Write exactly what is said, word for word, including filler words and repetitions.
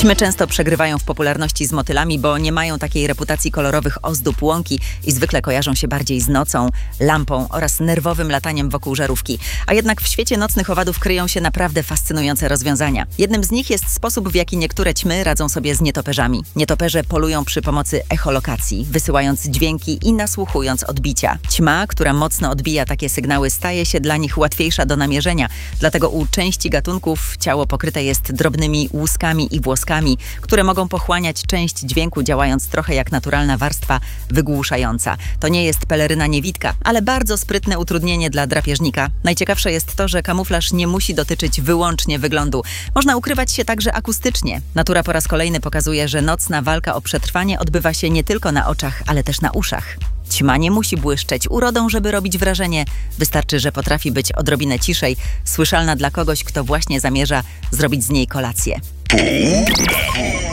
Ćmy często przegrywają w popularności z motylami, bo nie mają takiej reputacji kolorowych ozdób łąki i zwykle kojarzą się bardziej z nocą, lampą oraz nerwowym lataniem wokół żarówki. A jednak w świecie nocnych owadów kryją się naprawdę fascynujące rozwiązania. Jednym z nich jest sposób, w jaki niektóre ćmy radzą sobie z nietoperzami. Nietoperze polują przy pomocy echolokacji, wysyłając dźwięki i nasłuchując odbicia. Ćma, która mocno odbija takie sygnały, staje się dla nich łatwiejsza do namierzenia, dlatego u części gatunków ciało pokryte jest drobnymi łuskami i włoskami, które mogą pochłaniać część dźwięku, działając trochę jak naturalna warstwa wygłuszająca. To nie jest peleryna niewidka, ale bardzo sprytne utrudnienie dla drapieżnika. Najciekawsze jest to, że kamuflaż nie musi dotyczyć wyłącznie wyglądu. Można ukrywać się także akustycznie. Natura po raz kolejny pokazuje, że nocna walka o przetrwanie odbywa się nie tylko na oczach, ale też na uszach. Ćma nie musi błyszczeć urodą, żeby robić wrażenie. Wystarczy, że potrafi być odrobinę ciszej, słyszalna dla kogoś, kto właśnie zamierza zrobić z niej kolację.